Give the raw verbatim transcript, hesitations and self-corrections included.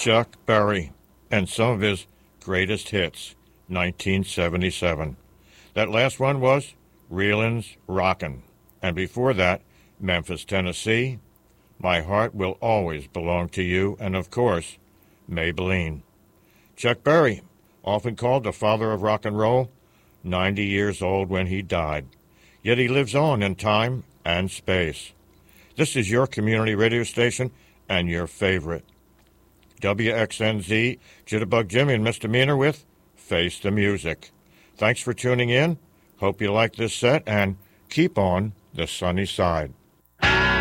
Chuck Berry and some of his greatest hits, nineteen seventy-seven. That last one was Reelin's Rockin', and before that, Memphis, Tennessee, My Heart Will Always Belong to You, and of course, Maybelline. Chuck Berry, often called the father of rock and roll, ninety years old when he died. Yet he lives on in time and space. This is your community radio station and your favorite. W X N Z, Jitterbug Jimmy and Misdemeanor with Face the Music. Thanks for tuning in. Hope you like this set, and keep on the sunny side.